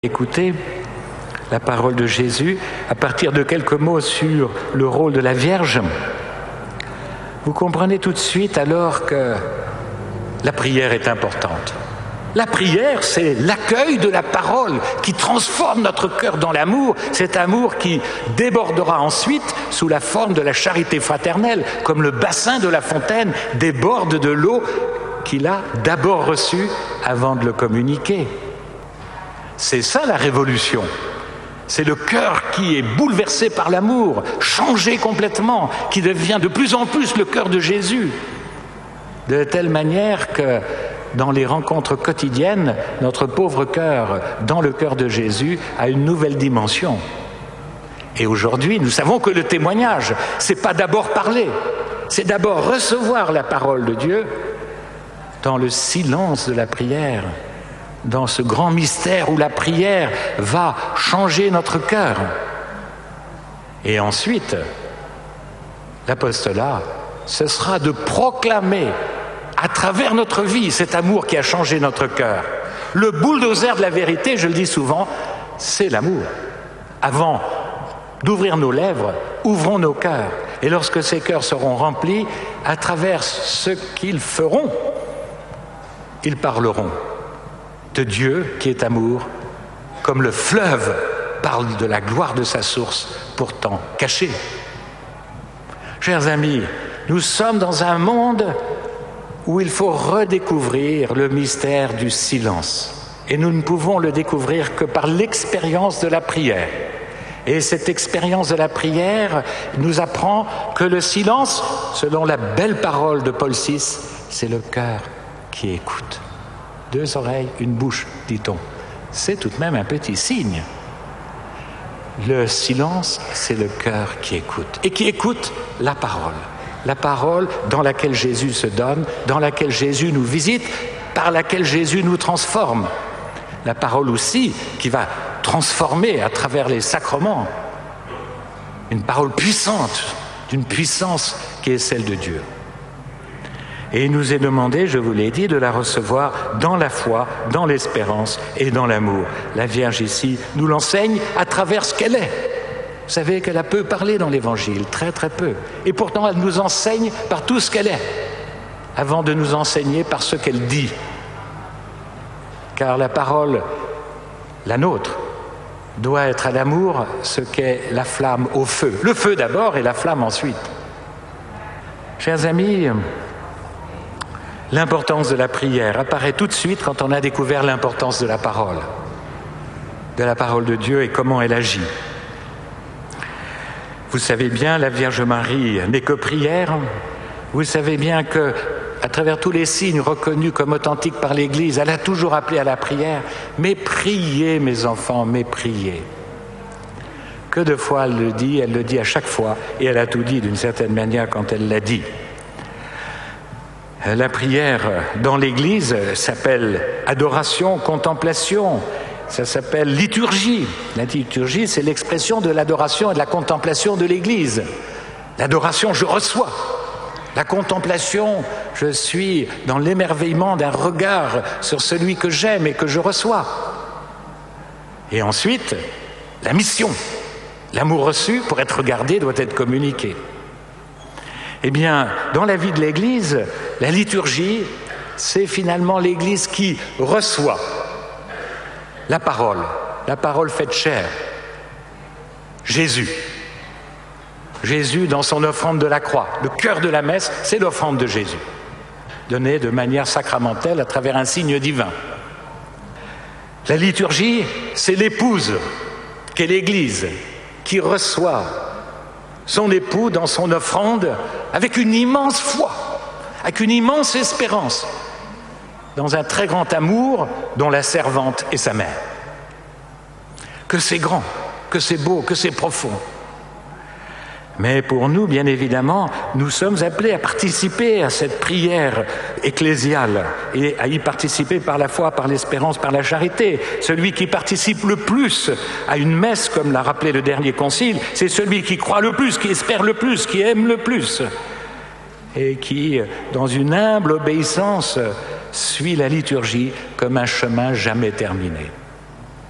Écoutez la parole de Jésus à partir de quelques mots sur le rôle de la Vierge. Vous comprenez tout de suite alors que la prière est importante. La prière, c'est l'accueil de la parole qui transforme notre cœur dans l'amour, cet amour qui débordera ensuite sous la forme de la charité fraternelle, comme le bassin de la fontaine déborde de l'eau qu'il a d'abord reçue avant de le communiquer. C'est ça la révolution. C'est le cœur qui est bouleversé par l'amour, changé complètement, qui devient de plus en plus le cœur de Jésus. De telle manière que dans les rencontres quotidiennes, notre pauvre cœur, dans le cœur de Jésus, a une nouvelle dimension. Et aujourd'hui, nous savons que le témoignage, c'est pas d'abord parler, c'est d'abord recevoir la parole de Dieu dans le silence de la prière, dans ce grand mystère où la prière va changer notre cœur. Et ensuite, l'apostolat, ce sera de proclamer à travers notre vie cet amour qui a changé notre cœur. Le bulldozer de la vérité, je le dis souvent, c'est l'amour. Avant d'ouvrir nos lèvres, ouvrons nos cœurs. Et lorsque ces cœurs seront remplis, à travers ce qu'ils feront, ils parleront de Dieu qui est amour, comme le fleuve parle de la gloire de sa source, pourtant cachée. Chers amis, nous sommes dans un monde où il faut redécouvrir le mystère du silence. Et nous ne pouvons le découvrir que par l'expérience de la prière. Et cette expérience de la prière nous apprend que le silence, selon la belle parole de Paul VI, c'est le cœur qui écoute. 2 oreilles, une bouche, dit-on. C'est tout de même un petit signe. Le silence, c'est le cœur qui écoute. Et qui écoute la parole. La parole dans laquelle Jésus se donne, dans laquelle Jésus nous visite, par laquelle Jésus nous transforme. La parole aussi qui va transformer à travers les sacrements. Une parole puissante, d'une puissance qui est celle de Dieu. Et il nous est demandé, je vous l'ai dit, de la recevoir dans la foi, dans l'espérance et dans l'amour. La Vierge ici nous l'enseigne à travers ce qu'elle est. Vous savez qu'elle a peu parlé dans l'Évangile, très très peu. Et pourtant elle nous enseigne par tout ce qu'elle est, avant de nous enseigner par ce qu'elle dit. Car la parole, la nôtre, doit être à l'amour ce qu'est la flamme au feu. Le feu d'abord et la flamme ensuite. Chers amis, l'importance de la prière apparaît tout de suite quand on a découvert l'importance de la parole de Dieu et comment elle agit. Vous savez bien, la Vierge Marie n'est que prière. Vous savez bien que, à travers tous les signes reconnus comme authentiques par l'Église, elle a toujours appelé à la prière. Mais priez, mes enfants, mais priez. Que de fois elle le dit à chaque fois, et elle a tout dit d'une certaine manière quand elle l'a dit. La prière dans l'Église s'appelle adoration, contemplation, ça s'appelle liturgie. La liturgie, c'est l'expression de l'adoration et de la contemplation de l'Église. L'adoration, je reçois. La contemplation, je suis dans l'émerveillement d'un regard sur celui que j'aime et que je reçois. Et ensuite, la mission. L'amour reçu, pour être regardé, doit être communiqué. Eh bien, dans la vie de l'Église, la liturgie, c'est finalement l'Église qui reçoit la parole faite chair. Jésus dans son offrande de la croix. Le cœur de la messe, c'est l'offrande de Jésus, donnée de manière sacramentelle à travers un signe divin. La liturgie, c'est l'épouse qu'est l'Église, qui reçoit son époux dans son offrande avec une immense foi, avec une immense espérance, dans un très grand amour dont la servante est sa mère. Que c'est grand, que c'est beau, que c'est profond. Mais pour nous, bien évidemment, nous sommes appelés à participer à cette prière ecclésiale et à y participer par la foi, par l'espérance, par la charité. Celui qui participe le plus à une messe, comme l'a rappelé le dernier concile, c'est celui qui croit le plus, qui espère le plus, qui aime le plus et qui, dans une humble obéissance, suit la liturgie comme un chemin jamais terminé.